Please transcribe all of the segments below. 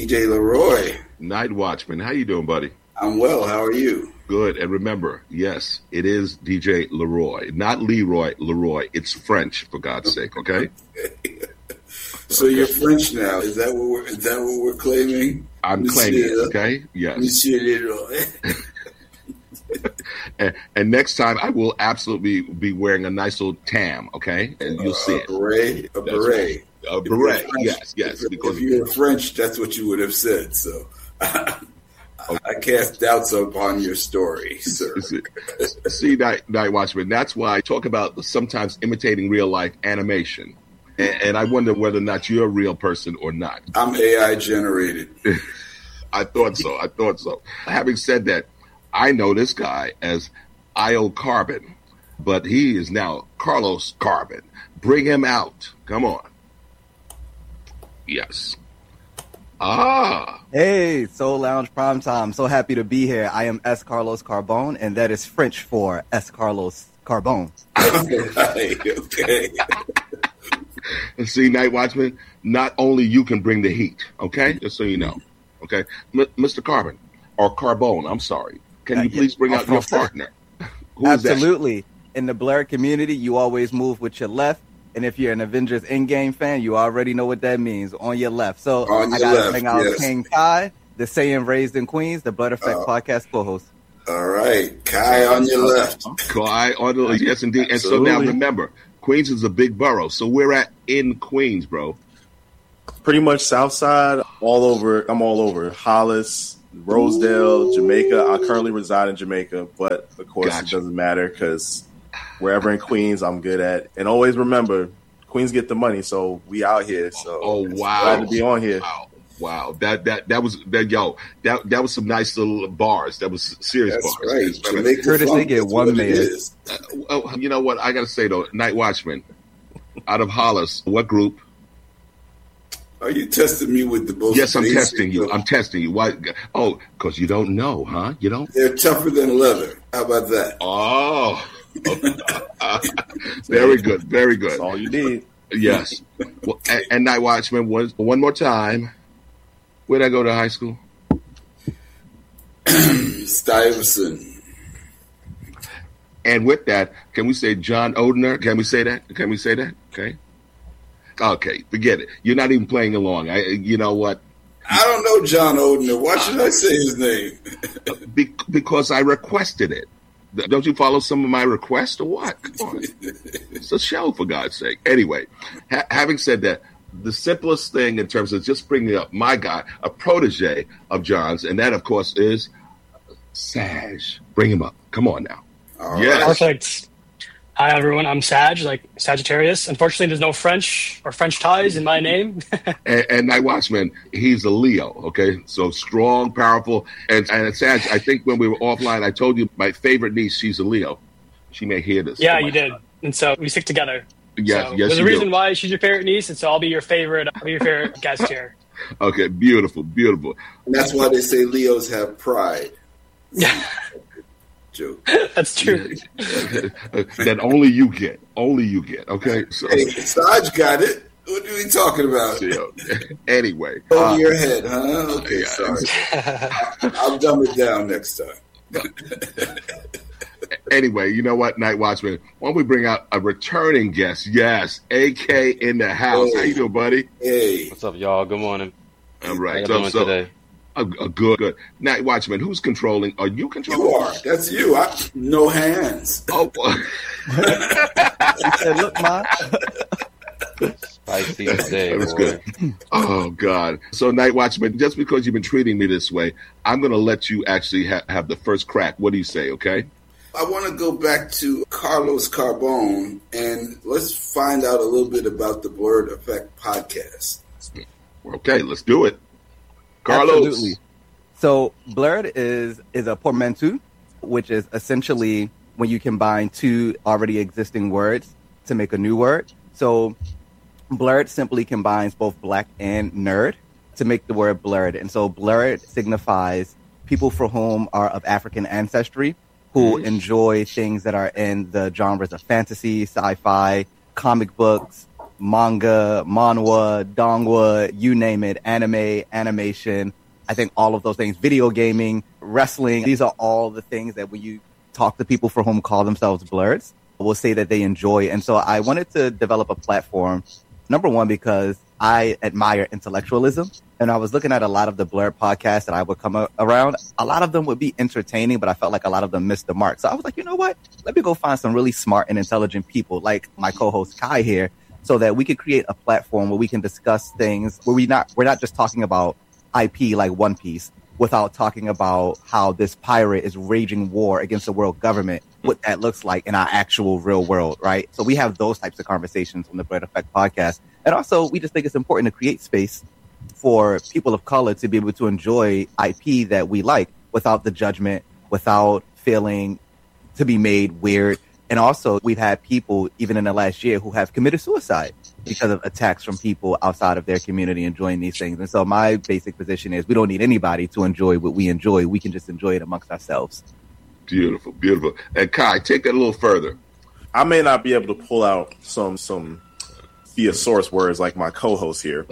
DJ Leroy. Night Watchman. How you doing, buddy? I'm well. How are you? Good. And remember, yes, it is DJ Leroy, not Leroy. Leroy. It's French, for God's sake. Okay. So you're French now. Is that what we're claiming? I'm claiming it. Okay. Yes. Monsieur Leroy. And next time, I will absolutely be wearing a nice little tam. Okay, and you'll see it. A beret. A beret. Yes. Because if you were French, that's what you would have said. So. I cast doubts upon your story, sir. See, Night Watchman, that's why I talk about sometimes imitating real-life animation. And I wonder whether or not you're a real person or not. I'm AI generated. I thought so. Having said that, I know this guy as Io Carbon, but he is now Carlos Carbon. Bring him out. Come on. Yes. Hey, Soul Lounge Prime Time. So happy to be here. I am S. Carlos Carbone, and that is French for S. Carlos Carbone. Okay. See, Night Watchman, not only you can bring the heat, okay? Just so you know, okay? Mr. Carbon, or Carbone, I'm sorry. Can you please bring out your partner? Who Absolutely. In the Blair community, you always move with your left. And if you're an Avengers Endgame fan, you already know what that means. On your left. So I got to bring out King Kai, the Saiyan raised in Queens, the Blood Effect podcast co-host. All right. Kai on your left. Kai on the left. Yes, indeed. Absolutely. And so now remember, Queens is a big borough. So we're in Queens, bro. Pretty much South Side, all over. I'm all over. Hollis, Rosedale, Jamaica. I currently reside in Jamaica, but of course it doesn't matter because wherever in Queens, I'm good at. And always remember, Queens get the money, so we out here. So glad to be on here. Wow. That was some nice little bars. That was serious bars. Right. Curtis, they get one man. You know what? I got to say, though, Night Watchman, out of Hollis, what group? Are you testing me with the most? Yes, I'm testing you. I'm testing you. Why? Oh, because you don't know, huh? You don't? They're tougher than leather. How about that? Oh. Very good. Very good. That's all you need. Yes. Well, and Night Watchman, one more time. Where'd I go to high school? Stuyvesant. And with that, can we say John Odener? Can we say that? Okay. Okay, forget it. You're not even playing along. You know what? I don't know John Odener. Why should I say his name? Because I requested it. Don't you follow some of my requests or what? Come on. It's a show, for God's sake. Anyway, having said that, the simplest thing in terms of just bringing up my guy, a protege of John's, and that, of course, is Saj. Bring him up. Come on now. Yes. Perfect. Hi, everyone. I'm Saj, like Sagittarius. Unfortunately, there's no French or French ties in my name. and Night Watchman, he's a Leo, okay? So strong, powerful. And Saj, I think when we were offline, I told you my favorite niece, she's a Leo. She may hear this. Yeah, you did. And so we stick together. Yes, so yes. There's a reason why she's your favorite niece, and so I'll be your favorite guest here. Okay, beautiful. And that's why they say Leos have pride. Yeah. Joke. That's true. That only you get. Okay. So, hey, Saj got it. What are we talking about? Anyway. Over your head, huh? Okay, sorry. I'll dumb it down next time. Anyway, you know what, Night Watchman? Why don't we bring out a returning guest? Yes, AK in the house. Hey. How you doing, buddy? Hey. What's up, y'all? Good morning. All right. How you doing today? Good. Night Watchman, who's controlling? Are you controlling? You are. That's you. No hands. Oh, he said, look, Ma. Spicy today, that was good. Oh, God. So, Night Watchman, just because you've been treating me this way, I'm going to let you actually have the first crack. What do you say, okay? I want to go back to Carlos Carbone, and let's find out a little bit about the Blurred Effect podcast. Okay, let's do it. Carlos. Absolutely. So blurred is a portmanteau, which is essentially when you combine two already existing words to make a new word. So blurred simply combines both black and nerd to make the word blurred. And so blurred signifies people for whom are of African ancestry, who enjoy things that are in the genres of fantasy, sci-fi, comic books, manga, manhwa, donghua, you name it, anime, animation. I think all of those things, video gaming, wrestling, these are all the things that when you talk to people for whom call themselves blurs, will say that they enjoy. And so I wanted to develop a platform, number one, because I admire intellectualism. And I was looking at a lot of the Blurred podcasts that I would come around. A lot of them would be entertaining, but I felt like a lot of them missed the mark. So I was like, you know what? Let me go find some really smart and intelligent people like my co-host Kai here, so that we could create a platform where we can discuss things where we're not just talking about IP like One Piece without talking about how this pirate is waging war against the world government, what that looks like in our actual real world, right? So we have those types of conversations on the Blurred Effect podcast. And also, we just think it's important to create space for people of color to be able to enjoy IP that we like without the judgment, without feeling to be made weird. And also, we've had people, even in the last year, who have committed suicide because of attacks from people outside of their community enjoying these things. And so my basic position is we don't need anybody to enjoy what we enjoy. We can just enjoy it amongst ourselves. Beautiful, beautiful. And Kai, take that a little further. I may not be able to pull out some thesaurus words like my co-host here.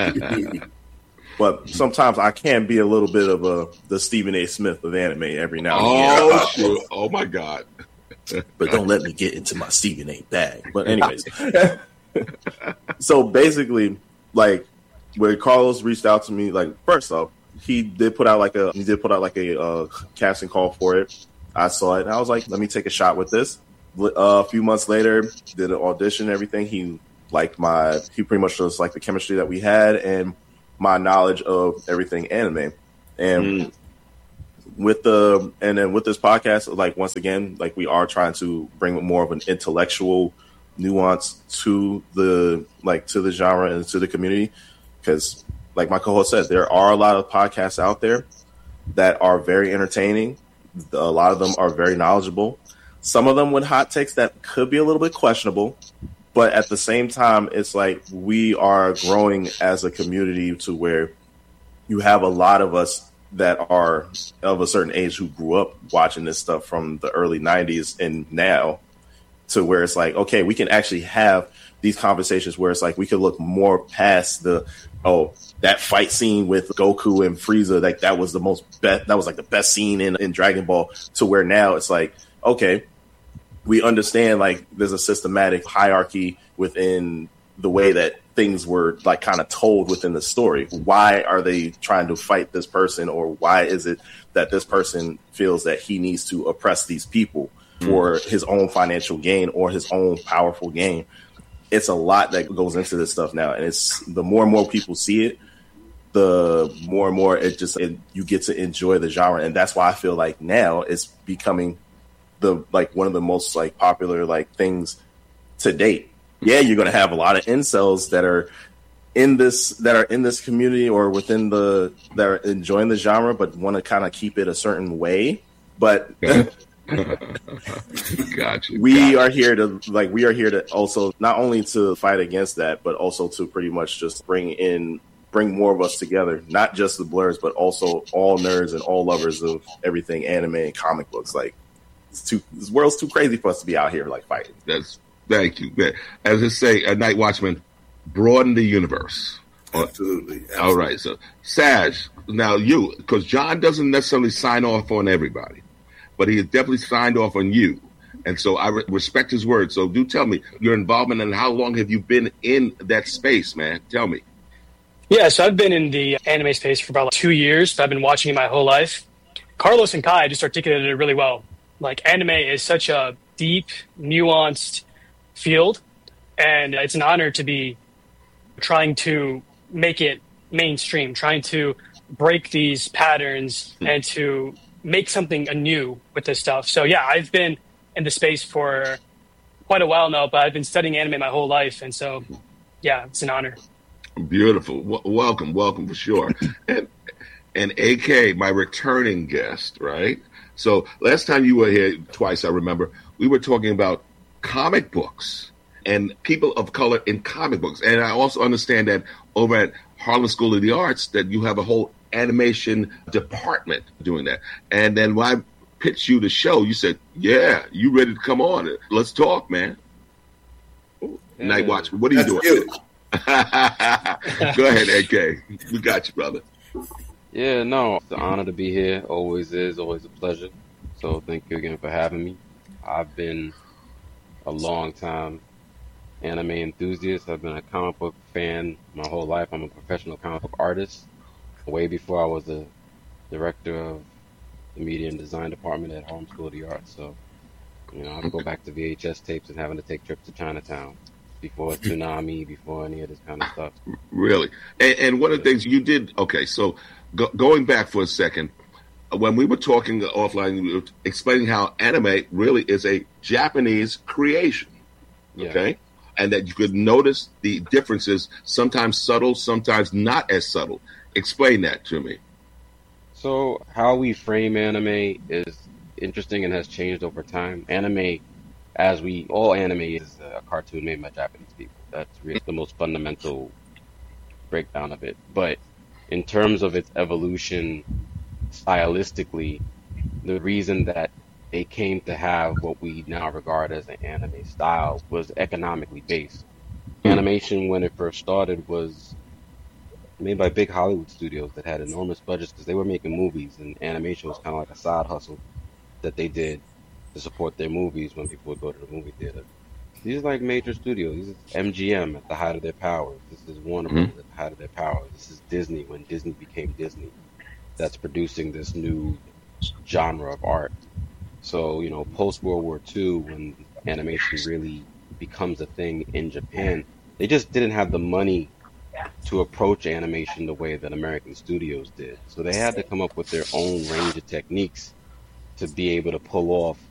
But sometimes I can be a little bit of the Stephen A. Smith of anime every now and again. Oh, sure. Oh, my God. But don't let me get into my Stephen A. bag. But anyways. So basically, like, when Carlos reached out to me, like, first off, he did put out like a casting call for it. I saw it and I was like, let me take a shot with this. A few months later, did an audition and everything. He pretty much just liked the chemistry that we had and my knowledge of everything anime. And with this podcast, like, once again, like, we are trying to bring more of an intellectual nuance to the genre and to the community. Because, like my co-host said, there are a lot of podcasts out there that are very entertaining. A lot of them are very knowledgeable. Some of them with hot takes that could be a little bit questionable. But at the same time, it's like we are growing as a community to where you have a lot of us that are of a certain age who grew up watching this stuff from the early 90s and now, to where it's like, okay, we can actually have these conversations where it's like we could look more past that fight scene with Goku and Frieza, like that was the best scene in Dragon Ball, to where now it's like, okay, we understand like there's a systematic hierarchy within the way that things were like kind of told within the story. Why are they trying to fight this person, or why is it that this person feels that he needs to oppress these people for his own financial gain or his own powerful gain? It's a lot that goes into this stuff now, and it's the more and more people see it, the more and more you get to enjoy the genre. And that's why I feel like now it's becoming one of the most like popular like things to date. Yeah, you're going to have a lot of incels that are in this community or that are enjoying the genre, but want to kind of keep it a certain way. But Gotcha. We are here to also not only to fight against that, but also to pretty much just bring more of us together, not just the blurs, but also all nerds and all lovers of everything anime and comic books. Like, this world's too crazy for us to be out here like fighting. Thank you. As I say, a Night Watchman, broaden the universe. Absolutely. All right. So, Saj, now you, because John doesn't necessarily sign off on everybody, but he has definitely signed off on you. And so I respect his word. So do tell me your involvement and how long have you been in that space, man? Tell me. Yeah, so I've been in the anime space for about 2 years. I've been watching it my whole life. Carlos and Kai just articulated it really well. Like, anime is such a deep, nuanced field, and it's an honor to be trying to make it mainstream, trying to break these patterns and to make something anew with this stuff. So yeah, I've been in the space for quite a while now, but I've been studying anime my whole life, and so yeah, it's an honor. Beautiful. Welcome for sure. and AK, my returning guest, right? So last time you were here twice, I remember, we were talking about comic books and people of color in comic books. And I also understand that over at Harlan School of the Arts that you have a whole animation department doing that. And then when I pitched you the show, you said, yeah, you ready to come on? Let's talk, man. Night Watchman. What are you doing? Go ahead, AK. We got you, brother. Yeah, no, it's an honor to be here. Always is, always a pleasure. So thank you again for having me. I've been a long time anime enthusiast. I've been a comic book fan my whole life. I'm a professional comic book artist. Way before I was the director of the media and design department at Harlem School of the Arts. So, you know, I go back to VHS tapes and having to take trips to Chinatown before Tsunami, before any of this kind of stuff. Really? And one of the things you did, okay, so going back for a second, when we were talking offline, we were explaining how anime really is a Japanese creation, okay? And that you could notice the differences, sometimes subtle, sometimes not as subtle. Explain that to me. So how we frame anime is interesting and has changed over time. Anime, all anime is a cartoon made by Japanese people. That's really the most fundamental breakdown of it. But in terms of its evolution stylistically, the reason that they came to have what we now regard as an anime style was economically based. Animation, when it first started, was made by big Hollywood studios that had enormous budgets because they were making movies, and animation was kind of like a side hustle that they did to support their movies when people would go to the movie theater. These are like major studios. This is MGM at the height of their powers. This is Warner Brothers at the height of their powers. This is Disney when Disney became Disney. That's producing this new genre of art. So, you know, post-World War II, when animation really becomes a thing in Japan, they just didn't have the money to approach animation the way that American studios did. So they had to come up with their own range of techniques to be able to pull off